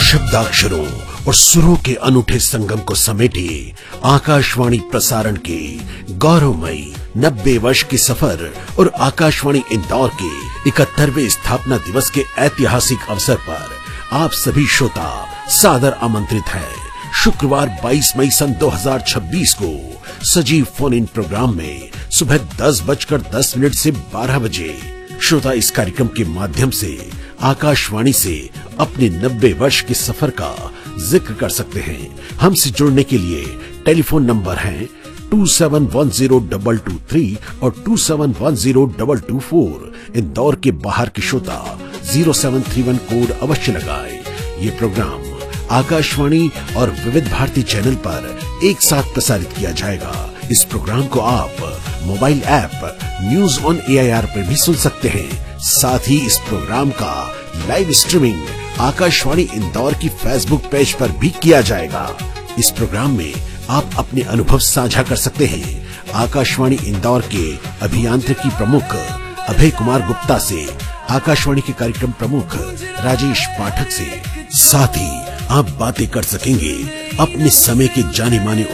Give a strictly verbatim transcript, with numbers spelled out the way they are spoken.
शब्दाक्षरों और सुरों के अनूठे संगम को समेटे आकाशवाणी प्रसारण के गौरवमयी नब्बे वर्ष की सफर और आकाशवाणी इंदौर के इकहत्तरवें स्थापना दिवस के ऐतिहासिक अवसर पर आप सभी श्रोता सादर आमंत्रित हैं। शुक्रवार बाईस मई सन दो हज़ार छब्बीस को सजीव फोन इन प्रोग्राम में सुबह दस बजकर दस मिनट से बारह बजे श्रोता इस कार्यक्रम के माध्यम से आकाशवाणी से अपने नब्बे वर्ष के सफर का जिक्र कर सकते हैं। हमसे जुड़ने के लिए टेलीफोन नंबर हैं to seven one zero double two three और to seven one zero double two four. Indore के बाहर के श्रोता zero seven three one code अवश्य लगाए। ये प्रोग्राम आकाशवाणी और विविध भारती चैनल पर एक साथ प्रसारित किया जाएगा। इस प्रोग्राम को आप mobile app news on A I R पर भी सुन सकते हैं। साथ ही इस प्रोग्राम का लाइव स्ट्रीमिंग आकाशवाणी इंदौर की फेसबुक पेज पर भी किया जाएगा। इस प्रोग्राम में आप अपने अनुभव साझा कर सकते हैं। आकाशवाणी इंदौर के अभियांत्रिकी प्रमुख अभय कुमार गुप्ता से आकाशवाणी के कार्यक्रम प्रमुख राजेश पाठक से, साथ ही आप बातें कर सकेंगे अपने समय के जाने माने